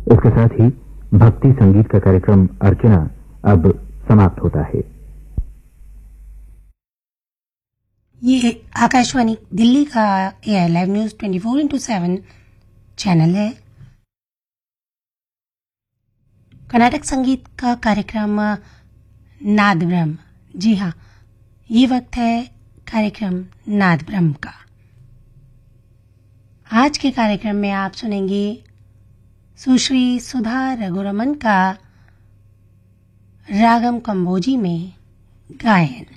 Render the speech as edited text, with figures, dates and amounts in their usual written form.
इसके साथ ही भक्ति संगीत का कार्यक्रम अर्चना अब समाप्त होता है। ये आकाशवाणी दिल्ली का एआई लाइव न्यूज 24/7 चैनल है। कर्नाटक संगीत का कार्यक्रम नाद ब्रह्म। जी हाँ, ये वक्त है कार्यक्रम नाद ब्रह्म का। आज के कार्यक्रम में आप सुनेंगे सुश्री सुधा रघुरमन का रागम कंबोजी में गायन।